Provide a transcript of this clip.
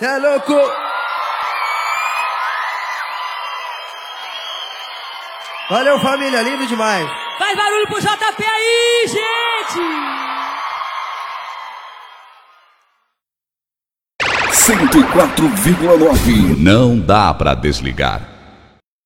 Cê é louco. Valeu, família, lindo demais. Faz barulho pro JP aí, gente! 104,9. Não dá pra desligar.